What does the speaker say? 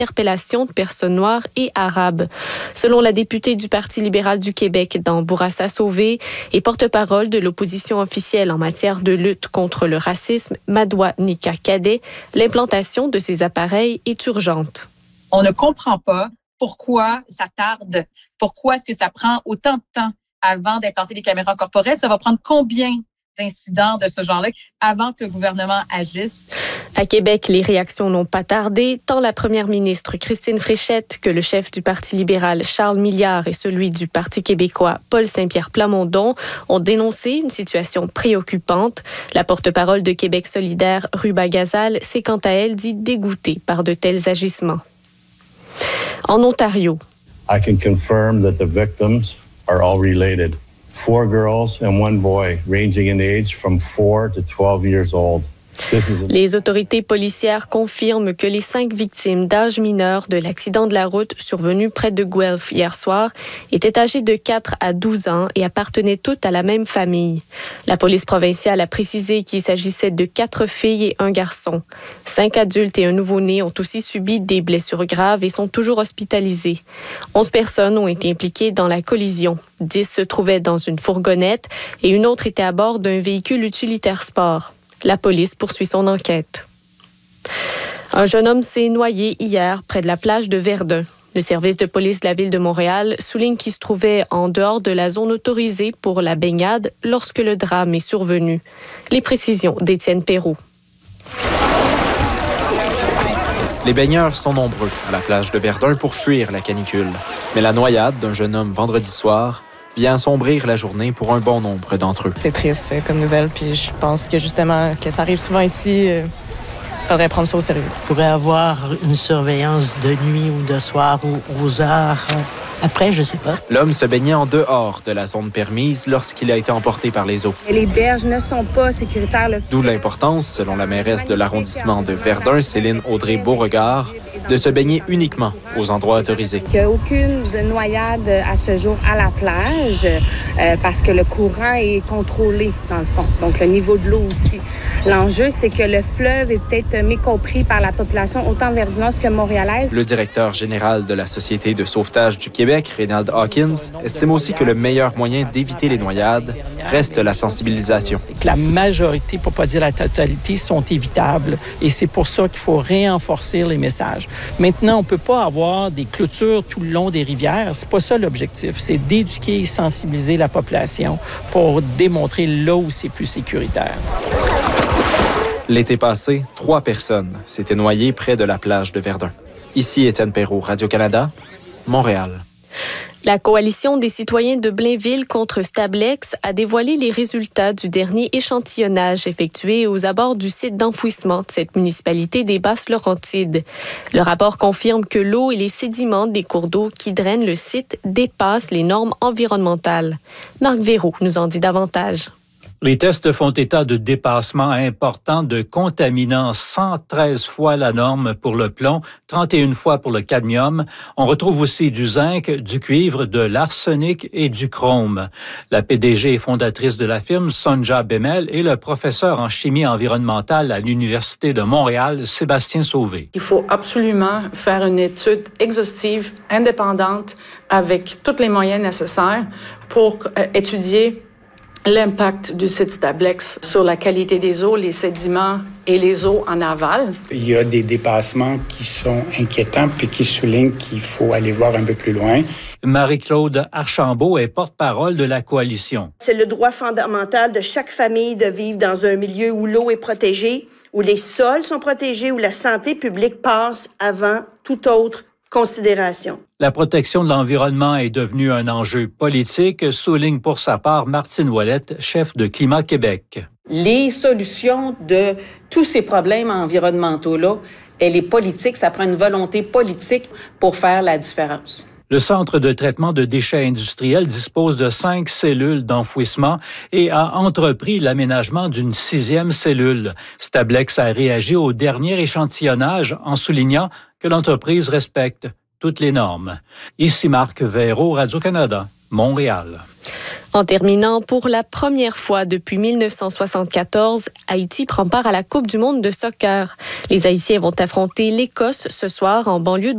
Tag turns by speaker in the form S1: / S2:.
S1: interpellation de personnes noires et arabes. Selon la députée du Parti libéral du Québec dans Bourassa-Sauvé et porte-parole de l'opposition officielle en matière de lutte contre le racisme, Madoua Nika Cadet, l'implantation de ces appareils est urgente.
S2: On ne comprend pas pourquoi ça tarde, pourquoi est-ce que ça prend autant de temps avant d'implanter des caméras corporelles. Ça va prendre combien d'incidents de ce genre-là avant que le gouvernement agisse?
S1: À Québec, les réactions n'ont pas tardé, tant la première ministre Christine Fréchette que le chef du Parti libéral Charles Milliard et celui du Parti québécois Paul Saint-Pierre Plamondon ont dénoncé une situation préoccupante. La porte-parole de Québec solidaire, Ruba Gazal, s'est quant à elle dit dégoûtée par de tels agissements. En Ontario,
S3: I can confirm that the victims are all related. 4 girls and 1 boy, ranging in age from 4 to 12 years old.
S1: Les autorités policières confirment que les 5 victimes d'âge mineur de l'accident de la route survenu près de Guelph hier soir étaient âgées de 4 à 12 ans et appartenaient toutes à la même famille. La police provinciale a précisé qu'il s'agissait de 4 filles et 1 garçon. 5 adultes et un nouveau-né ont aussi subi des blessures graves et sont toujours hospitalisés. 11 personnes ont été impliquées dans la collision. 10 se trouvaient dans une fourgonnette et une autre était à bord d'un véhicule utilitaire sport. La police poursuit son enquête. Un jeune homme s'est noyé hier près de la plage de Verdun. Le service de police de la ville de Montréal souligne qu'il se trouvait en dehors de la zone autorisée pour la baignade lorsque le drame est survenu. Les précisions d'Étienne Perrault.
S4: Les baigneurs sont nombreux à la plage de Verdun pour fuir la canicule. Mais la noyade d'un jeune homme vendredi soir vient assombrir la journée pour un bon nombre d'entre eux.
S5: C'est triste comme nouvelle, puis je pense que justement que ça arrive souvent ici, il faudrait prendre ça au sérieux.
S6: Il pourrait avoir une surveillance de nuit ou de soir ou aux heures. Après, je sais pas.
S4: L'homme se baignait en dehors de la zone permise lorsqu'il a été emporté par les eaux.
S7: Les berges ne sont pas sécuritaires.
S4: D'où l'importance, selon la mairesse de l'arrondissement de Verdun, Céline Audrey-Beauregard, de se baigner uniquement aux endroits autorisés.
S7: Il n'y a aucune noyade à ce jour à la plage parce que le courant est contrôlé dans le fond, donc le niveau de l'eau aussi. L'enjeu, c'est que le fleuve est peut-être mécompris par la population autant verdunoise que montréalaise. Le
S4: directeur général de la Société de sauvetage du Québec, Reynald Hawkins, estime aussi que le meilleur moyen d'éviter les noyades reste la sensibilisation.
S8: La majorité, pour ne pas dire la totalité, sont évitables et c'est pour ça qu'il faut renforcer les messages. Maintenant, on ne peut pas avoir des clôtures tout le long des rivières. C'est pas ça l'objectif. C'est d'éduquer et sensibiliser la population pour démontrer là où c'est plus sécuritaire.
S4: L'été passé, 3 personnes s'étaient noyées près de la plage de Verdun. Ici Étienne Perrault, Radio-Canada, Montréal.
S1: La Coalition des citoyens de Blainville contre Stablex a dévoilé les résultats du dernier échantillonnage effectué aux abords du site d'enfouissement de cette municipalité des Basses-Laurentides. Le rapport confirme que l'eau et les sédiments des cours d'eau qui drainent le site dépassent les normes environnementales. Marc Véraud nous en dit davantage.
S9: Les tests font état de dépassements importants de contaminants, 113 fois la norme pour le plomb, 31 fois pour le cadmium. On retrouve aussi du zinc, du cuivre, de l'arsenic et du chrome. La PDG et fondatrice de la firme, Sonja Bemel, et le professeur en chimie environnementale à l'Université de Montréal, Sébastien Sauvé.
S10: Il faut absolument faire une étude exhaustive, indépendante, avec tous les moyens nécessaires pour étudier l'impact du site Stablex sur la qualité des eaux, les sédiments et les eaux en aval.
S11: Il y a des dépassements qui sont inquiétants puis qui soulignent qu'il faut aller voir un peu plus loin.
S9: Marie-Claude Archambault est porte-parole de la coalition.
S12: C'est le droit fondamental de chaque famille de vivre dans un milieu où l'eau est protégée, où les sols sont protégés, où la santé publique passe avant toute autre considération.
S9: La protection de l'environnement est devenue un enjeu politique, souligne pour sa part Martine Ouellette, chef de Climat Québec.
S13: Les solutions de tous ces problèmes environnementaux-là, elle est politique, ça prend une volonté politique pour faire la différence.
S9: Le Centre de traitement de déchets industriels dispose de 5 cellules d'enfouissement et a entrepris l'aménagement d'une 6e cellule. Stablex a réagi au dernier échantillonnage en soulignant que l'entreprise respecte toutes les normes. Ici Marc Véraud, Radio-Canada, Montréal.
S1: En terminant, pour la première fois depuis 1974, Haïti prend part à la Coupe du monde de soccer. Les Haïtiens vont affronter l'Écosse ce soir en banlieue de